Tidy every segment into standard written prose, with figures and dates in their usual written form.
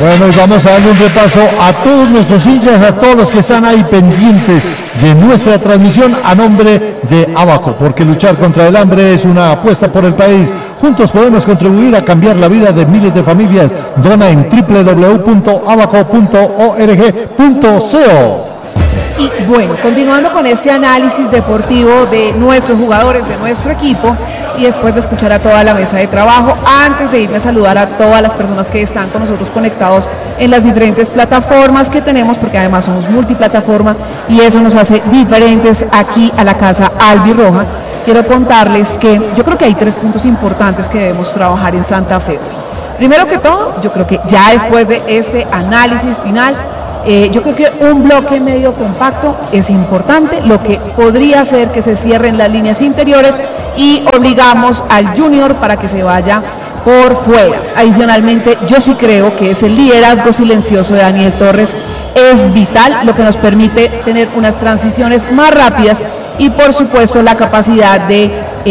Bueno, y vamos a darle un repaso a todos nuestros hinchas, a todos los que están ahí pendientes de nuestra transmisión a nombre de Abaco, porque luchar contra el hambre es una apuesta por el país. Juntos podemos contribuir a cambiar la vida de miles de familias. Dona en www.abaco.org.co. Y bueno, continuando con este análisis deportivo de nuestros jugadores, de nuestro equipo, y después de escuchar a toda la mesa de trabajo, antes de irme a saludar a todas las personas que están con nosotros conectados en las diferentes plataformas que tenemos, porque además somos multiplataforma y eso nos hace diferentes aquí a la Casa Albirroja, quiero contarles que yo creo que hay 3 puntos importantes que debemos trabajar en Santa Fe. Primero que todo, yo creo que ya después de este análisis final, yo creo que un bloque medio compacto es importante, lo que podría hacer que se cierren las líneas interiores y obligamos al Junior para que se vaya por fuera. Adicionalmente, yo sí creo que ese liderazgo silencioso de Daniel Torres es vital, lo que nos permite tener unas transiciones más rápidas y por supuesto la capacidad de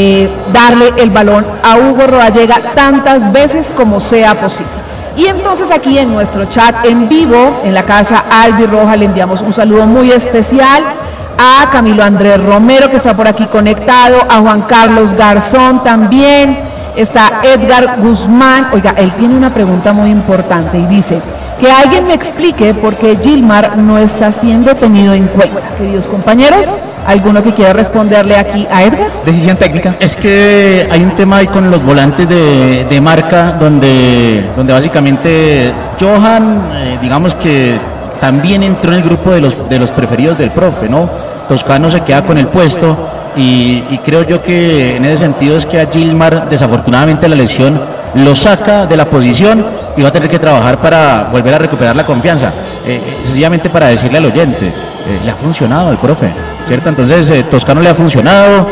darle el balón a Hugo Rodallega tantas veces como sea posible. Y entonces aquí en nuestro chat en vivo, en la Casa Albirroja, le enviamos un saludo muy especial a Camilo Andrés Romero, que está por aquí conectado, a Juan Carlos Garzón también, está Edgar Guzmán. Oiga, él tiene una pregunta muy importante y dice, que alguien me explique por qué Gilmar no está siendo tenido en cuenta. Queridos compañeros, ¿alguno que quiera responderle aquí a Edgar? Decisión técnica. Es que hay un tema ahí con los volantes de marca donde básicamente Johan, digamos que también entró en el grupo de los preferidos del profe, ¿no? Toscano se queda con el puesto y creo yo que en ese sentido es que a Gilmar desafortunadamente la lesión lo saca de la posición y va a tener que trabajar para volver a recuperar la confianza. Sencillamente para decirle al oyente, le ha funcionado al profe, ¿cierto? Entonces Toscano le ha funcionado,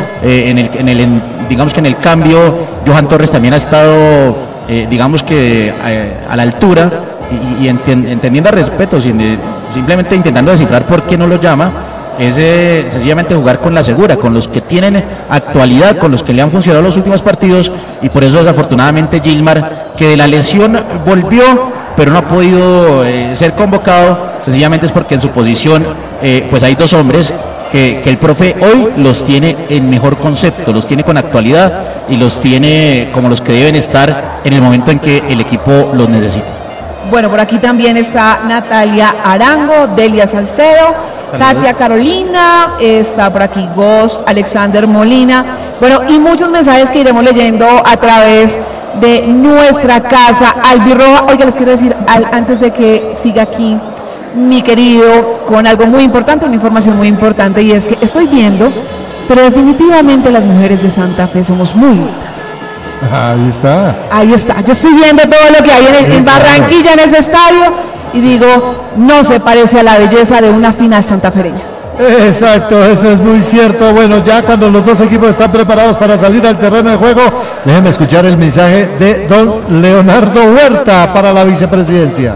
digamos que en el cambio Johan Torres también ha estado, digamos que a la altura y entendiendo al respeto, simplemente intentando descifrar por qué no lo llama. Es sencillamente jugar con la segura, con los que tienen actualidad, con los que le han funcionado los últimos partidos, y por eso desafortunadamente Gilmar, que de la lesión volvió, pero no ha podido ser convocado, sencillamente es porque en su posición pues hay 2 hombres que el profe hoy los tiene en mejor concepto, los tiene con actualidad y los tiene como los que deben estar en el momento en que el equipo los necesita. Bueno, por aquí también está Natalia Arango, Delia Salcedo, Katia Carolina, está por aquí Ghost, Alexander Molina, bueno, y muchos mensajes que iremos leyendo a través de nuestra Casa Albirroja. Oiga, les quiero decir, antes de que siga aquí mi querido, con algo muy importante, una información muy importante, y es que estoy viendo, pero definitivamente las mujeres de Santa Fe somos muy lindas. Ahí está. Ahí está, yo estoy viendo todo lo que hay en Barranquilla, en ese estadio, y digo, no se parece a la belleza de una final santafereña. Exacto, eso es muy cierto. Bueno, ya cuando los 2 equipos están preparados para salir al terreno de juego, déjenme escuchar el mensaje de don Leonardo Huerta para la vicepresidencia.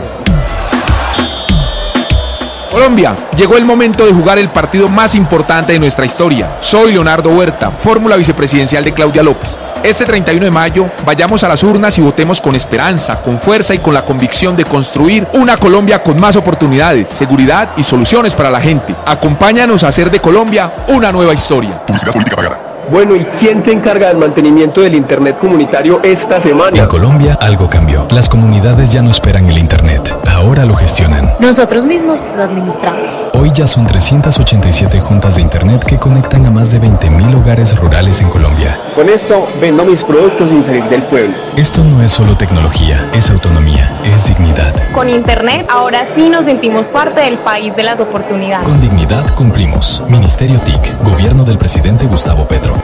Colombia, llegó el momento de jugar el partido más importante de nuestra historia. Soy Leonardo Huerta, fórmula vicepresidencial de Claudia López. Este 31 de mayo, vayamos a las urnas y votemos con esperanza, con fuerza y con la convicción de construir una Colombia con más oportunidades, seguridad y soluciones para la gente. Acompáñanos a hacer de Colombia una nueva historia. Publicidad política pagada. Bueno, ¿y quién se encarga del mantenimiento del Internet comunitario esta semana? En Colombia algo cambió. Las comunidades ya no esperan el Internet, ahora lo gestionan. Nosotros mismos lo administramos. Hoy ya son 387 juntas de Internet que conectan a más de 20.000 hogares rurales en Colombia. Con esto vendo mis productos sin salir del pueblo. Esto no es solo tecnología, es autonomía, es dignidad. Con Internet ahora sí nos sentimos parte del país de las oportunidades. Con dignidad cumplimos. Ministerio TIC, Gobierno del presidente Gustavo Petro.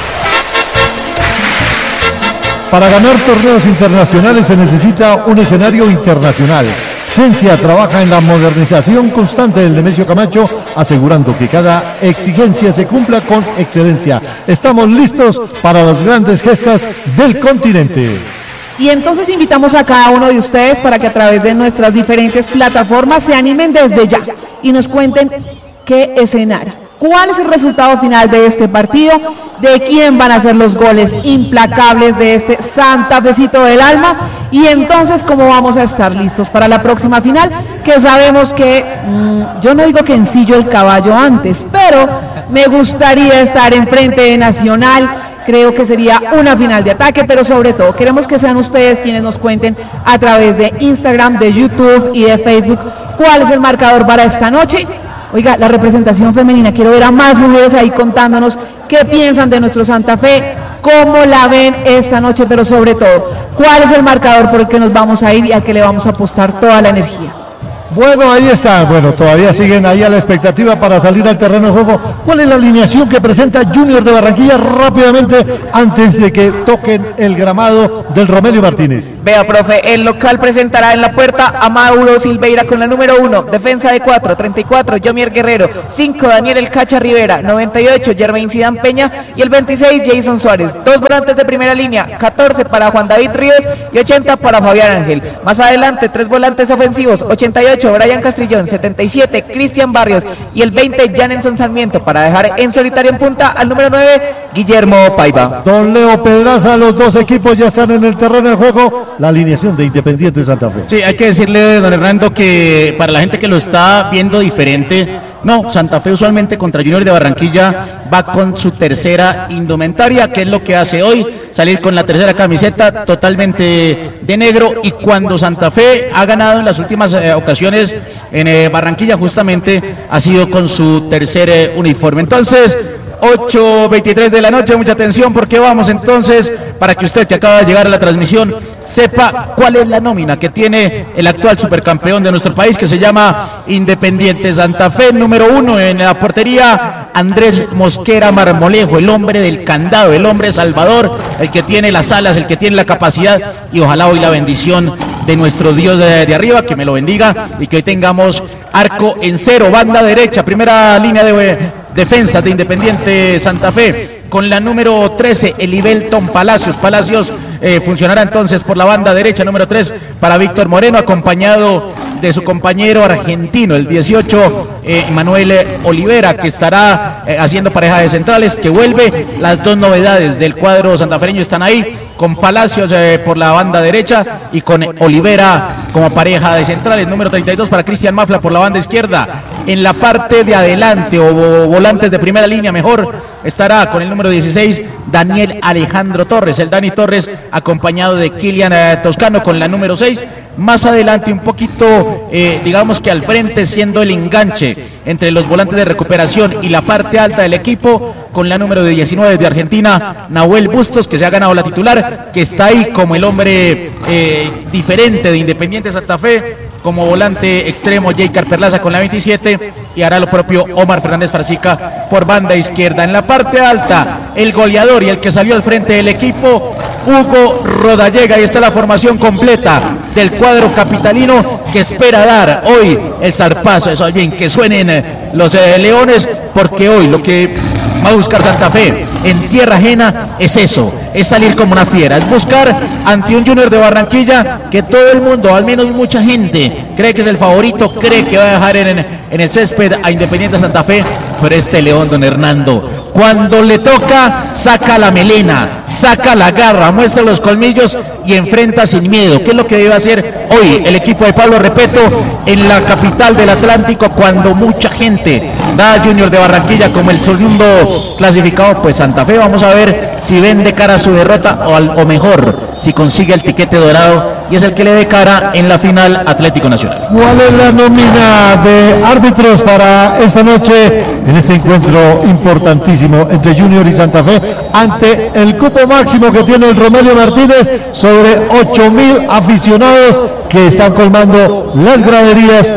Para ganar torneos internacionales se necesita un escenario internacional. Sensia trabaja en la modernización constante del Nemesio Camacho, asegurando que cada exigencia se cumpla con excelencia. Estamos listos para las grandes gestas del continente. Y entonces invitamos a cada uno de ustedes para que a través de nuestras diferentes plataformas se animen desde ya y nos cuenten qué escenario, cuál es el resultado final de este partido, de quién van a ser los goles implacables de este santafecito del alma, y entonces cómo vamos a estar listos para la próxima final, que sabemos que, yo no digo que ensillo el caballo antes, pero me gustaría estar enfrente de Nacional. Creo que sería una final de ataque, pero sobre todo queremos que sean ustedes quienes nos cuenten a través de Instagram, de YouTube y de Facebook cuál es el marcador para esta noche. Oiga, la representación femenina, quiero ver a más mujeres ahí contándonos qué piensan de nuestro Santa Fe, cómo la ven esta noche, pero sobre todo, cuál es el marcador por el que nos vamos a ir y al que le vamos a apostar toda la energía. Bueno, ahí está. Bueno, todavía siguen ahí a la expectativa para salir al terreno de juego. ¿Cuál es la alineación que presenta Junior de Barranquilla rápidamente antes de que toquen el gramado del Romelio Martínez? Vea, profe, el local presentará en la puerta a Mauro Silveira con la número 1, defensa de 4, 34, Yomier Guerrero, 5, Daniel El Cacha Rivera, 98, Jermain Sidán Peña y el 26, Jason Suárez. 2 volantes de primera línea, 14 para Juan David Ríos y 80 para Fabián Ángel. Más adelante, 3 volantes ofensivos, 88, Brian Castrillón, 77, Cristian Barrios y el 20, Janenson Sarmiento, para dejar en solitario en punta al número 9, Guillermo Paiva. Don Leo Pedraza, los dos equipos ya están en el terreno de juego. La alineación de Independiente Santa Fe. Sí, hay que decirle, don Hernando, que para la gente que lo está viendo diferente, no, Santa Fe usualmente contra Junior de Barranquilla va con su tercera indumentaria, que es lo que hace hoy, salir con la tercera camiseta totalmente de negro, y cuando Santa Fe ha ganado en las últimas ocasiones en Barranquilla justamente ha sido con su tercer uniforme. Entonces, 8:23 de la noche, mucha atención porque vamos entonces, para que usted que acaba de llegar a la transmisión sepa cuál es la nómina que tiene el actual supercampeón de nuestro país, que se llama Independiente Santa Fe. Número 1 en la portería, Andrés Mosquera Marmolejo, el hombre del candado, el hombre salvador, el que tiene las alas, el que tiene la capacidad, y ojalá hoy la bendición de nuestro Dios de arriba, que me lo bendiga, y que hoy tengamos arco en cero. Banda derecha, primera línea de defensa de Independiente Santa Fe, con la número 13, Elibelton Palacios. Funcionará entonces por la banda derecha, número 3 para Víctor Moreno, acompañado de su compañero argentino, el 18, Manuel Olivera, que estará haciendo pareja de centrales, que vuelve. Las dos novedades del cuadro santafereño están ahí, con Palacios por la banda derecha y con Olivera como pareja de centrales. Número 32 para Cristian Mafla por la banda izquierda. En la parte de adelante, o volantes de primera línea mejor, estará con el número 16 Daniel Alejandro Torres, el Dani Torres, acompañado de Kilian Toscano con la número 6. Más adelante, un poquito, digamos que al frente, siendo el enganche entre los volantes de recuperación y la parte alta del equipo, con la número 19 de Argentina, Nahuel Bustos, que se ha ganado la titular, que está ahí como el hombre diferente de Independiente Santa Fe. Como volante extremo, Jaycar Perlaza con la 27, y hará lo propio Omar Fernández Farcica por banda izquierda. En la parte alta, el goleador y el que salió al frente del equipo, Hugo Rodallega. Ahí está la formación completa del cuadro capitalino, que espera dar hoy el zarpazo. Eso bien, que suenen los leones, porque hoy lo que va a buscar Santa Fe en tierra ajena es eso, es salir como una fiera, es buscar ante un Junior de Barranquilla que todo el mundo, al menos mucha gente, cree que es el favorito, cree que va a dejar en el césped a Independiente Santa Fe. Pero este León, don Hernando, cuando le toca, saca la melena, saca la garra, muestra los colmillos y enfrenta sin miedo, que es lo que debe hacer hoy el equipo de Pablo Repeto en la capital del Atlántico, cuando mucha gente da a Junior de Barranquilla como el segundo clasificado. Pues Santa Fe, vamos a ver si ven de cara a su derrota, o mejor, si consigue el tiquete dorado, y es el que le dé cara en la final Atlético Nacional. ¿Cuál es la nómina de árbitros para esta noche en este encuentro importantísimo entre Junior y Santa Fe, ante el cupo máximo que tiene el Romelio Martínez, sobre 8.000 aficionados que están colmando las graderías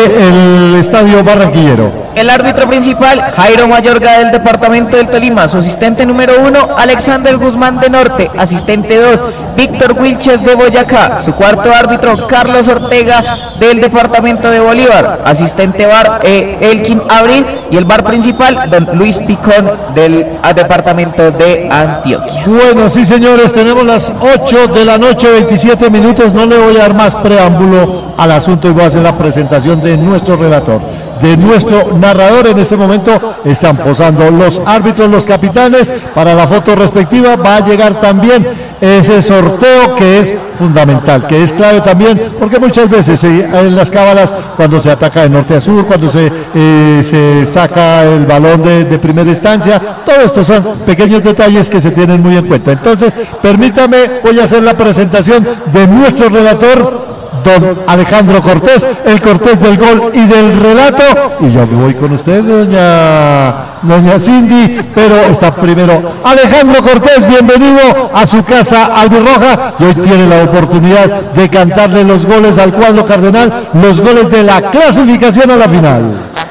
del estadio barranquillero? El árbitro principal, Jairo Mayorga del departamento del Tolima. Su asistente número 1, Alexander Guzmán de Norte. Asistente 2, Víctor Wilches de Boyacá. Su cuarto árbitro, Carlos Ortega del departamento de Bolívar. Asistente VAR, Elkin Abril. Y el VAR principal, don Luis Picón del departamento de Antioquia. Bueno, sí señores, tenemos las 8 de la noche, 27 minutos. No le voy a dar más preámbulo al asunto y voy a hacer la presentación de nuestro relator. de nuestro narrador. En este momento están posando los árbitros, los capitanes para la foto respectiva. Va a llegar también ese sorteo que es fundamental, que es clave también, porque muchas veces en las cábalas, cuando se ataca de norte a sur, cuando se saca el balón de primera instancia, todo esto son pequeños detalles que se tienen muy en cuenta. Entonces, permítame, voy a hacer la presentación de nuestro relator, don Alejandro Cortés, el Cortés del gol y del relato, y yo me voy con usted, doña Cindy, pero está primero Alejandro Cortés. Bienvenido a su casa albirroja, y hoy tiene la oportunidad de cantarle los goles al cuadro cardenal, los goles de la clasificación a la final.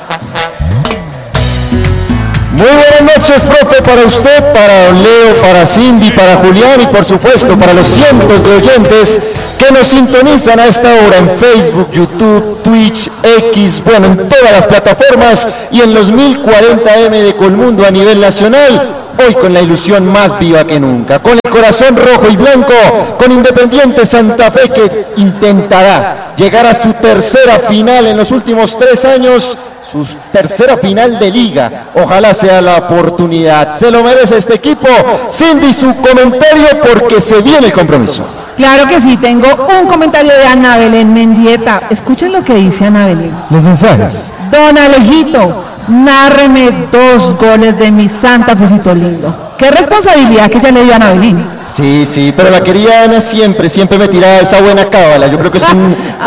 Muy buenas noches, profe, para usted, para Leo, para Cindy, para Julián y por supuesto para los cientos de oyentes que nos sintonizan a esta hora en Facebook, YouTube, Twitch, X, bueno, en todas las plataformas y en los 1040M de Colmundo a nivel nacional. Hoy con la ilusión más viva que nunca, con el corazón rojo y blanco, con Independiente Santa Fe que intentará llegar a su tercera final en los últimos 3 años, su tercera final de liga. Ojalá sea la oportunidad, se lo merece este equipo. Cindy, su comentario porque se viene el compromiso. Claro que sí, tengo un comentario de Ana Belén Mendieta. Escuchen lo que dice Ana Belén. Los mensajes. Don Alejito, nárreme 2 goles de mi Santa Fecito lindo. Qué responsabilidad que ya le dio a Ana Belén. Sí, pero la querida Ana siempre me tiraba esa buena cábala. Yo creo que es una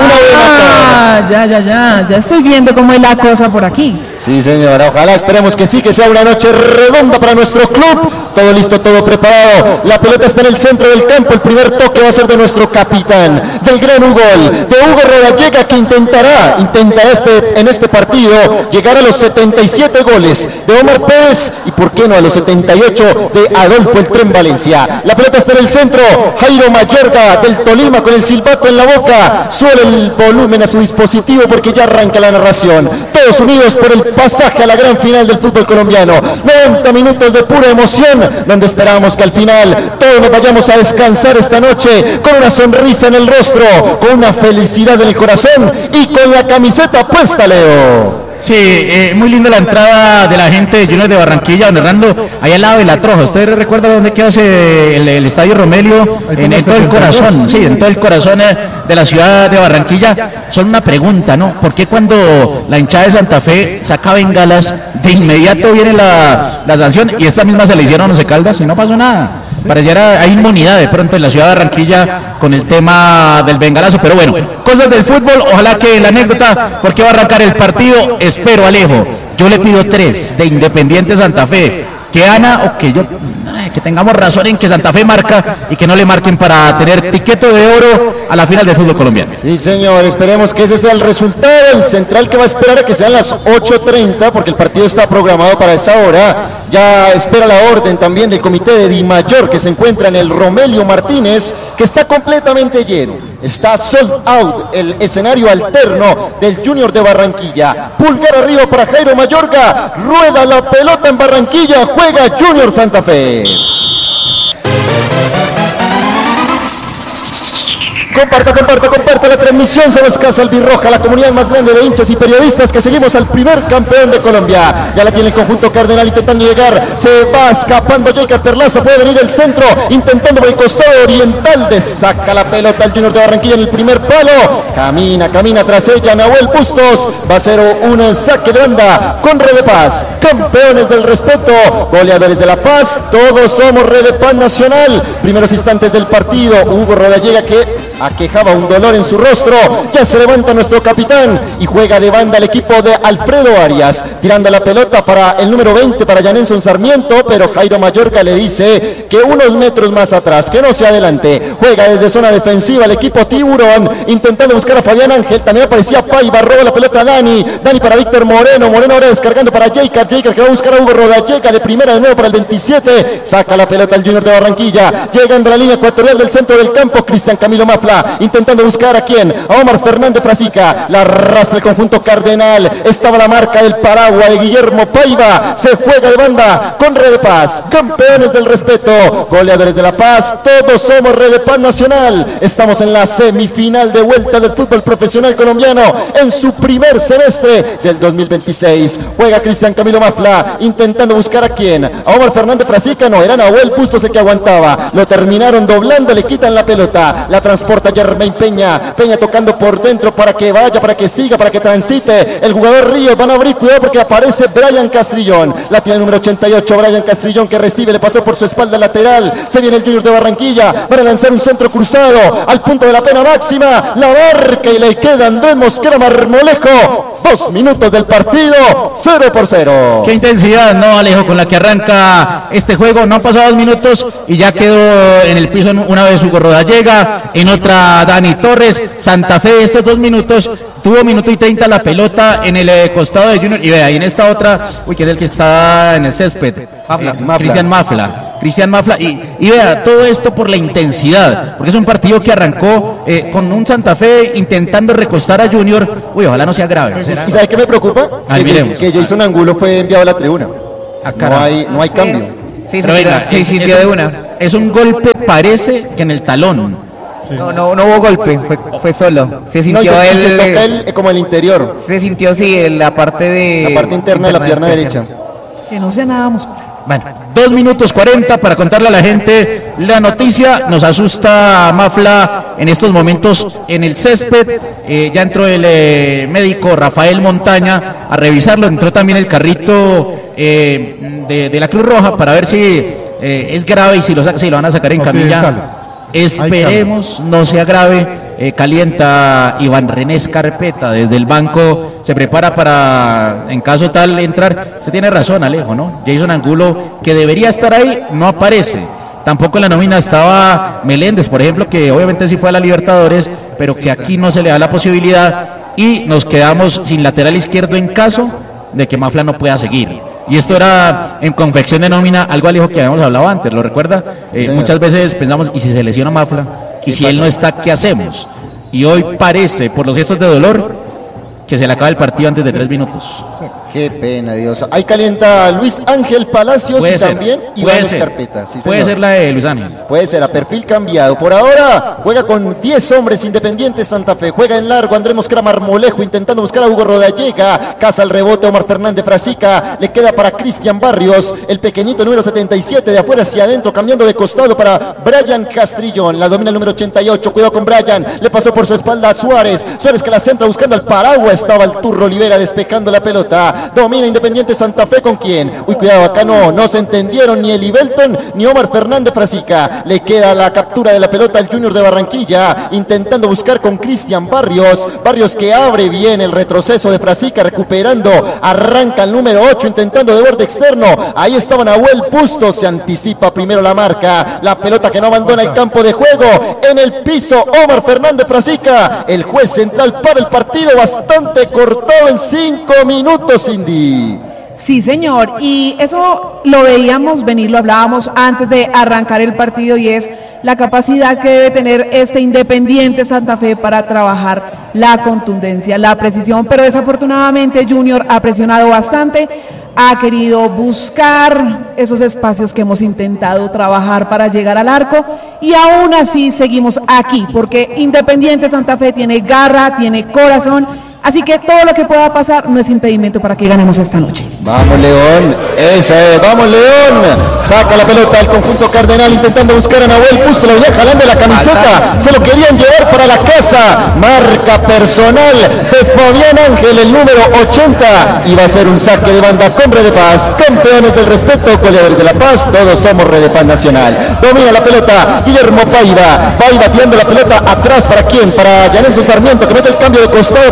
buena cábala. Ya estoy viendo cómo es la cosa por aquí. Sí, señora, ojalá, esperemos que sí, que sea una noche redonda para nuestro club. Todo listo, todo preparado. La pelota está en el centro del campo. El primer toque va a ser de nuestro capitán, del gran Hugo, de Hugo Rodallega, que intentará en este partido llegar a los 77 goles de Omar Pérez y por qué no a los 78 de Adolfo el Tren Valencia. La pelota está en el centro. Jairo Mayorga del Tolima con el silbato en la boca. Suele el volumen a su dispositivo porque ya arranca la narración. Todos unidos por el pasaje a la gran final del fútbol colombiano. 90 minutos de pura emoción, donde esperamos que al final todos nos vayamos a descansar esta noche con una sonrisa en el rostro, con una felicidad en el corazón y con la camiseta puesta, Leo. Sí, muy linda la entrada de la gente de Junior de Barranquilla, don Hernando, allá al lado de la Troja. ¿Usted recuerda dónde queda el Estadio Romelio? En todo el corazón, sí, en todo el corazón de la ciudad de Barranquilla. Son una pregunta, ¿no? ¿Por qué cuando la hinchada de Santa Fe saca bengalas, de inmediato viene la sanción y esta misma se le hicieron a Once Caldas y no pasó nada? Pareciera hay inmunidad de pronto en la ciudad de Barranquilla con el tema del bengalazo, pero bueno, cosas del fútbol. Ojalá que la anécdota, porque va a arrancar el partido, espero, Alejo, yo le pido 3 de Independiente Santa Fe, que Ana o que yo, que tengamos razón en que Santa Fe marca y que no le marquen para tener tiquete de oro a la final del fútbol colombiano. Sí, señor, esperemos que ese sea el resultado. El central que va a esperar a que sean las 8:30 porque el partido está programado para esa hora. Ya espera la orden también del comité de Di Mayor que se encuentra en el Romelio Martínez, que está completamente lleno. Está sold out el escenario alterno del Junior de Barranquilla. Pulgar arriba para Jairo Mayorga. Rueda la pelota en Barranquilla. Juega Junior Santa Fe. Comparta la transmisión. Somos Casa Albirroja, la comunidad más grande de hinchas y periodistas que seguimos al primer campeón de Colombia. Ya la tiene el conjunto cardenal intentando llegar. Se va escapando Jacob Perlaza. Puede venir el centro intentando por el costado oriental. Saca la pelota al Junior de Barranquilla en el primer palo. Camina tras ella Nahuel Bustos. Va a ser un saque de banda con Red de Paz. Campeones del respeto, goleadores de la paz. Todos somos Red de Paz Nacional. Primeros instantes del partido. Hugo Rodallega que aquejaba un dolor en su rostro. Ya se levanta nuestro capitán y juega de banda el equipo de Alfredo Arias, tirando la pelota para el número 20 para Janenson Sarmiento, pero Jairo Mayorga le dice que unos metros más atrás, que no se adelante. Juega desde zona defensiva el equipo Tiburón, intentando buscar a Fabián Ángel. También aparecía Paiva, roba la pelota a Dani para Víctor Moreno ahora descargando para Jacob que va a buscar a Hugo Rodallega de primera de nuevo para el 27. Saca la pelota el Junior de Barranquilla, llegando a la línea ecuatorial del centro del campo. Cristian Camilo Mafla Paiva, intentando buscar a quién, a Omar Fernández Frasica, la arrastra el conjunto cardenal, estaba la marca del paraguas de Guillermo Paiva, se juega de banda con Red de Paz, campeones del respeto, goleadores de La Paz, todos somos Red de Paz Nacional. Estamos en la semifinal de vuelta del fútbol profesional colombiano en su primer semestre del 2026. Juega Cristian Camilo Mafla, intentando buscar a quién, a Omar Fernández Frasica, no, era Nahuel Bustos el que aguantaba, lo terminaron doblando, le quitan la pelota, la transporta Jermaine Peña, Peña tocando por dentro para que vaya, para que siga, para que transite, el jugador Ríos, van a abrir, cuidado porque aparece Brian Castrillón, la tiene el número 88, Brian Castrillón que recibe, le pasó por su espalda lateral, se viene el Junior de Barranquilla, para lanzar un centro cruzado, al punto de la pena máxima, la marca y le queda Andrés Mosquera Marmolejo, 2 minutos del partido, 0-0. Qué intensidad, ¿no, Alejo? Con la que arranca este juego, no han pasado 2 minutos y ya quedó en el piso una vez Hugo Rodallega, en otra Dani Torres, Santa Fe, estos 2 minutos, tuvo 1 minuto y 30 la pelota en el costado de Junior, y vea, y en esta otra, que es el que está en el césped, Cristian Mafla, y vea, todo esto por la intensidad, porque es un partido que arrancó con un Santa Fe intentando recostar a Junior, ojalá no sea grave. ¿Y sabe qué me preocupa? Que Jason Angulo fue enviado a la tribuna, no hay cambio. Sí, sintió de una. Es un golpe, parece que en el talón. No hubo golpe, fue solo. Se sintió se toca él como el interior. Se sintió, sí, en la parte interna de la pierna derecha. Que no sea nada muscular. Bueno, 2 minutos 40 para contarle a la gente la noticia. Nos asusta Mafla en estos momentos en el césped. Ya entró el médico Rafael Montaña a revisarlo. Entró también el carrito de la Cruz Roja para ver si es grave y si lo van a sacar en camilla. Esperemos no sea grave. Calienta Iván René Escarpeta desde el banco, se prepara para, en caso tal, entrar. Usted tiene razón, Alejo, ¿no? Jason Angulo, que debería estar ahí, no aparece. Tampoco en la nómina estaba Meléndez, por ejemplo, que obviamente sí fue a la Libertadores, pero que aquí no se le da la posibilidad y nos quedamos sin lateral izquierdo en caso de que Mafla no pueda seguir. Y esto era en confección de nómina, algo, Alejo, que habíamos hablado antes, ¿lo recuerda? Muchas veces pensamos, ¿y si se lesiona Mafla? Y si él no está, ¿qué hacemos? Y hoy parece, por los gestos de dolor, que se le acaba el partido antes de 3 minutos. Qué pena, Dios. Ahí calienta Luis Ángel Palacios y también Iván Escarpeta. Sí, puede ser la de Luis Ángel. Puede ser, a perfil cambiado. Por ahora juega con 10 hombres Independiente Santa Fe. Juega en largo Andrés Mosquera Marmolejo intentando buscar a Hugo Rodallega. Caza el rebote Omar Fernández Frasica. Le queda para Cristian Barrios. El pequeñito número 77 de afuera hacia adentro, cambiando de costado para Brian Castrillón. La domina el número 88. Cuidado con Brian. Le pasó por su espalda a Suárez. Suárez que la centra buscando al paraguas. Estaba el Turro Olivera despejando la pelota. Domina Independiente Santa Fe, ¿con quién? Uy, cuidado, acá no se entendieron ni Eli Belton ni Omar Fernández Frasica. Le queda la captura de la pelota al Junior de Barranquilla, intentando buscar con Cristian Barrios que abre bien el retroceso de Frasica, recuperando, arranca el número 8, intentando de borde externo, ahí estaba Nahuel Bustos, se anticipa primero la marca, la pelota que no abandona el campo de juego, en el piso Omar Fernández Frasica, el juez central para el partido, bastante cortado en 5 minutos, Cindy. Sí, señor, y eso lo veíamos venir, lo hablábamos antes de arrancar el partido, y es la capacidad que debe tener este Independiente Santa Fe para trabajar la contundencia, la precisión, pero desafortunadamente Junior ha presionado bastante, ha querido buscar esos espacios que hemos intentado trabajar para llegar al arco, y aún así seguimos aquí, porque Independiente Santa Fe tiene garra, tiene corazón, así que todo lo que pueda pasar no es impedimento para que ganemos esta noche. Vamos, León, eso es, vamos, León, saca la pelota al conjunto cardenal intentando buscar a Nahuel Bustos, lo venía jalando la camiseta, se lo querían llevar para la casa, marca personal de Fabián Ángel, el número 80, y va a ser un saque de banda con Red de Paz, campeones del respeto, goleadores de La Paz, todos somos Red de Paz Nacional. Domina la pelota Guillermo Paiva tirando la pelota atrás, ¿para quién? Para Yanelson Sarmiento, que mete el cambio de costado para Jason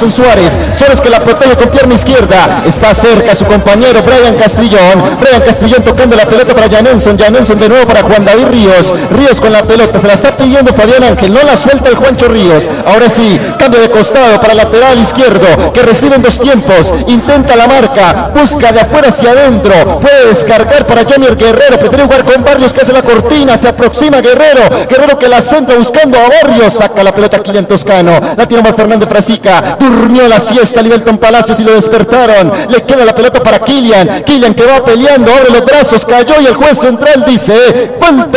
Jason Suárez que la protege con pierna izquierda, está cerca su compañero Brian Castrillón tocando la pelota para Janenson de nuevo para Juan David Ríos con la pelota, se la está pidiendo Fabián Ángel, no la suelta el Juancho Ríos, ahora sí, cambio de costado para lateral izquierdo, que recibe en dos tiempos, intenta la marca, busca de afuera hacia adentro, puede descargar para Jomier Guerrero, prefiere jugar con Barrios que hace la cortina, se aproxima Guerrero que la centra buscando a Barrios, saca la pelota Kylian Toscano, la tiene Omar Fernández Frasica, durmió la siesta Livelton Palacios y lo despertaron, le queda la pelota para Kylian que va peleando, abre los brazos, cayó y el juez central dice,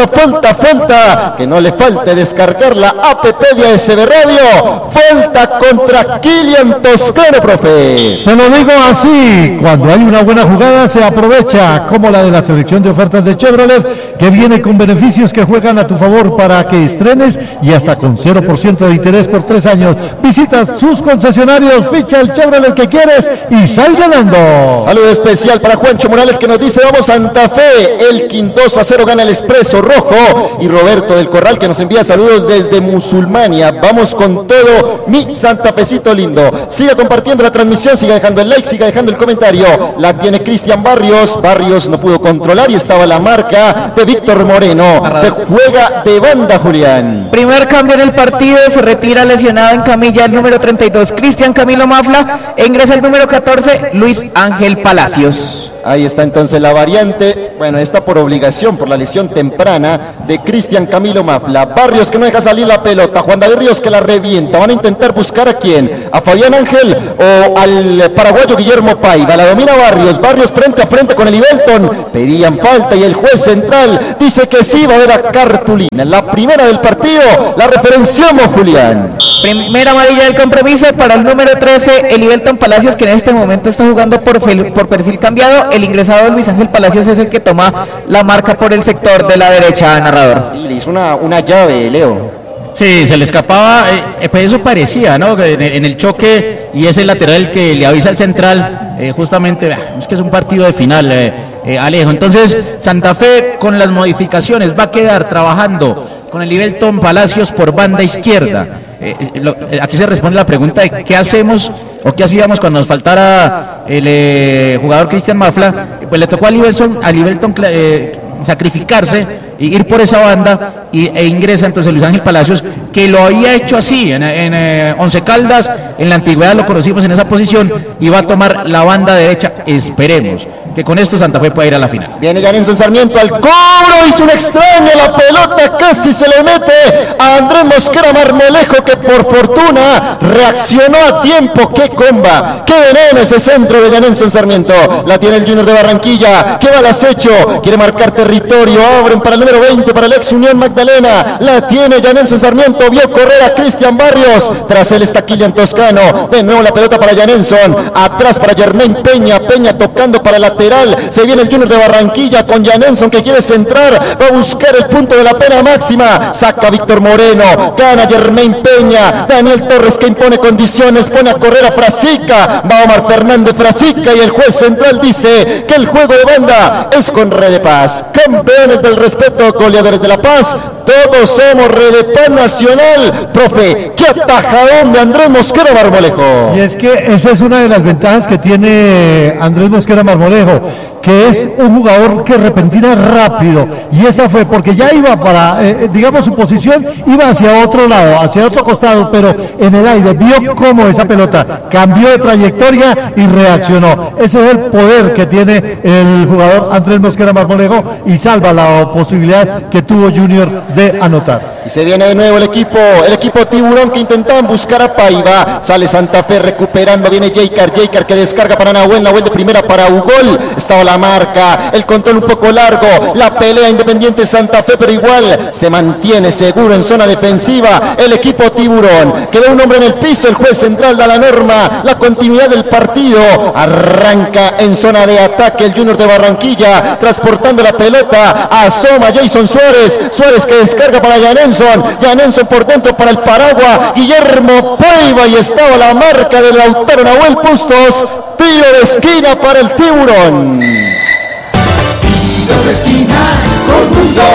falta, que no le falte descargar la APP de ASB Radio, falta contra Kylian Toscano, profe. Se lo digo así, cuando hay una buena jugada se aprovecha, como la de la selección de ofertas de Chevrolet, que viene con beneficios que juegan a tu favor para que estrenes y hasta con 0% de interés por 3 años. Visita sus concesionarios, ficha el Chevrolet que quieres y sal ganando. Saludo especial para Juancho Morales que nos dice, vamos Santa Fe, Elkin 2-0 gana el Expreso Rojo, y Roberto del Corral que nos envía saludos desde Musulmania, vamos con todo mi Santa Fecito lindo. Siga compartiendo la transmisión, siga dejando el like, siga dejando el comentario, la tiene Cristian Barrios no pudo controlar y estaba la marca de Víctor Moreno, se juega de banda, Julián. Primer cambio en el partido, se retira lesionado en camilla el número 32 Cristian Camilo Mafla, e ingresa el número 14 Luis Ángel Palacios. Ahí está entonces la variante, bueno, está por obligación, por la lesión temprana de Cristian Camilo Mafla. Barrios que no deja salir la pelota, Juan David Ríos que la revienta, van a intentar buscar a quién, a Fabián Ángel o al paraguayo Guillermo Paiva, la domina Barrios frente a frente con el Livelton, pedían falta y el juez central dice que sí, va a haber a cartulina, la primera del partido, la referenciamos, Julián. Primera amarilla del compromiso para el número 13, el Livelton Palacios, que en este momento está jugando por perfil cambiado. El ingresado Luis Ángel Palacios es el que toma la marca por el sector de la derecha, narrador. Y le hizo una llave, Leo. Sí, se le escapaba, pues eso parecía, ¿no? En el choque, y es el lateral el que le avisa al central, justamente, es que es un partido de final, Alejo. Entonces, Santa Fe con las modificaciones va a quedar trabajando con el Livelton Palacios por banda izquierda. Aquí se responde la pregunta de qué hacemos o qué hacíamos cuando nos faltara el jugador Cristian Mafla. Pues le tocó a Livelton sacrificarse y ir por esa banda e ingresa entonces Luis Ángel Palacios, que lo había hecho así en Once Caldas, en la antigüedad lo conocimos en esa posición, y va a tomar la banda derecha. Esperemos que con esto Santa Fe pueda ir a la final. Viene Janenson Sarmiento al cobro, hizo un extraño, la pelota casi se le mete a Andrés Mosquera Marmolejo, que por fortuna reaccionó a tiempo. Qué comba, qué veneno ese centro de Janenson Sarmiento. La tiene el Junior de Barranquilla, que va al acecho, quiere marcar territorio, abren para el número 20, para el ex Unión Magdalena, la tiene Janenson Sarmiento, vio correr a Cristian Barrios, tras él está Kylian Toscano, de nuevo la pelota para Janenson, atrás para Germain Peña tocando para el lateral, se viene el Junior de Barranquilla con Janenson que quiere centrar, va a buscar el punto de la pena máxima, saca Víctor Moreno, gana Germain Peña, Daniel Torres que impone condiciones, pone a correr a Frasica, va Omar Fernández Frasica, y el juez central dice que el juego de banda es con Red de Paz, campeones del respeto, goleadores de La Paz, todos somos Red de Paz Nacional. Profe, qué atajadón de Andrés Mosquera Marmolejo. Y es que esa es una de las ventajas que tiene Andrés Mosquera Marmolejo, que es un jugador que repentina rápido, y esa fue porque ya iba para, digamos, su posición iba hacia otro lado, hacia otro costado, pero en el aire vio cómo esa pelota cambió de trayectoria y reaccionó. Ese es el poder que tiene el jugador Andrés Mosquera Marmolejo, y salva la posibilidad que tuvo Junior de anotar. Y se viene de nuevo el equipo Tiburón, que intentaban buscar a Paiva, sale Santa Fe recuperando, viene Jaycar que descarga para Nahuel de primera para Ugol, estaba la marca, el control un poco largo, la pelea Independiente Santa Fe, pero igual se mantiene seguro en zona defensiva el equipo Tiburón. Quedó un hombre en el piso, el juez central da la norma, la continuidad del partido, arranca en zona de ataque el Junior de Barranquilla, transportando la pelota, asoma Jason Suárez que descarga para Janenson por dentro para el Paragua, Guillermo Paiva, y estaba la marca de Lautaro Nahuel Bustos, tiro de esquina para el Tiburón. Tiro de esquina, todo el mundo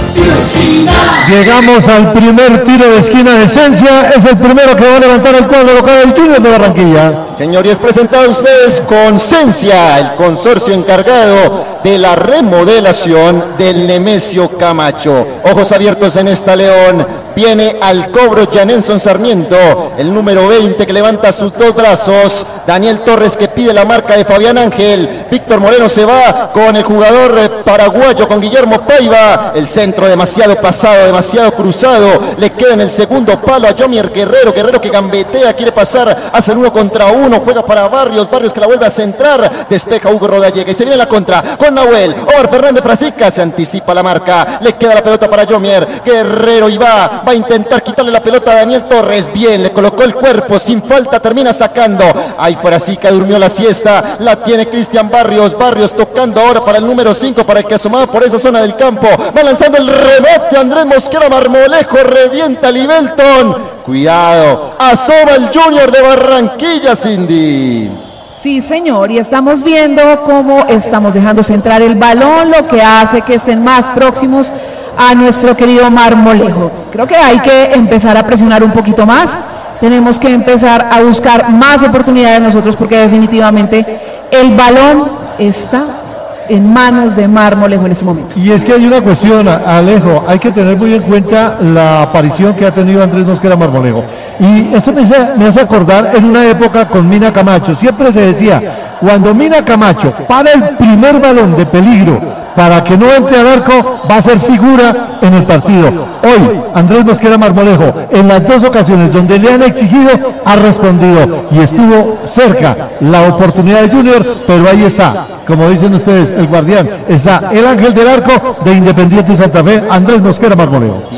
Llegamos al primer tiro de esquina de Esencia, es el primero que va a levantar el cuadro local del Junior de Barranquilla. Señor, y es presentado a ustedes con Esencia, el consorcio encargado de la remodelación del Nemesio Camacho. Ojos abiertos en esta León. Viene al cobro Janenson Sarmiento, el número 20 que levanta sus dos brazos. Daniel Torres que pide la marca de Fabián Ángel. Víctor Moreno se va con el jugador paraguayo, con Guillermo Paiva. El centro demasiado pasado, demasiado cruzado. Le queda en el segundo palo a Yomier Guerrero. Guerrero que gambetea, quiere pasar, hace el 1 contra 1. Juega para Barrios, Barrios que la vuelve a centrar. Despeja Hugo Rodallega y se viene la contra con Nahuel. Omar Fernández Frasica, se anticipa la marca. Le queda la pelota para Yomier Guerrero y va a intentar quitarle la pelota a Daniel Torres. Bien, le colocó el cuerpo, sin falta, termina sacando. Ahí Frasica durmió la siesta. La tiene Cristian Barrios. Barrios tocando ahora para el número 5, para el que asomaba por esa zona del campo. Va lanzando el remate Andrés Mosquera Marmolejo. Revienta Libelton. Cuidado. Asoma el Junior de Barranquilla, Cindy. Sí, señor, y estamos viendo cómo estamos dejando centrar el balón, lo que hace que estén más próximos a nuestro querido Marmolejo. Creo que hay que empezar a presionar un poquito más. Tenemos que empezar a buscar más oportunidades nosotros, porque definitivamente el balón está en manos de Marmolejo en este momento. Y es que hay una cuestión, Alejo, hay que tener muy en cuenta la aparición que ha tenido Andrés Mosquera Marmolejo. Y eso me hace acordar en una época con Mina Camacho. Siempre se decía, cuando Mina Camacho para el primer balón de peligro para que no entre al arco, va a ser figura en el partido. Hoy, Andrés Mosquera Marmolejo, en las dos ocasiones donde le han exigido, ha respondido y estuvo cerca la oportunidad de Junior, pero ahí está, como dicen ustedes, el guardián, está el ángel del arco de Independiente Santa Fe, Andrés Mosquera Marmolejo.